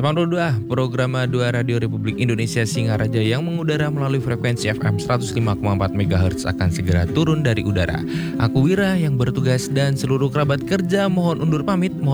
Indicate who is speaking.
Speaker 1: Teman Dua, program 2 Radio Republik Indonesia Singaraja yang mengudara melalui frekuensi FM 105,4 MHz akan segera turun dari udara. Aku Wira yang bertugas dan seluruh kerabat kerja mohon undur pamit.